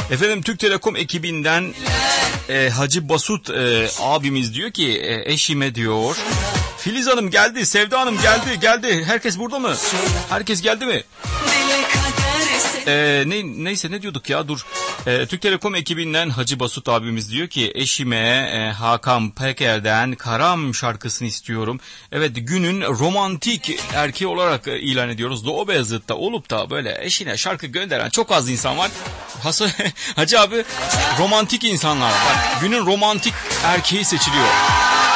Efendim Türk Telekom ekibinden Hacı Basut abimiz diyor ki eşime diyor. Filiz Hanım geldi, Sevda Hanım geldi. Herkes burada mı? Herkes geldi mi? Neyse ne diyorduk ya dur. Türk Telekom ekibinden Hacı Basut abimiz diyor ki eşime Hakan Peker'den Karam şarkısını istiyorum. Evet, günün romantik erkeği olarak ilan ediyoruz. Doğu Beyazıt'ta olup da böyle eşine şarkı gönderen çok az insan var. Hacı abi romantik insanlar. Bak, günün romantik erkeği seçiliyor.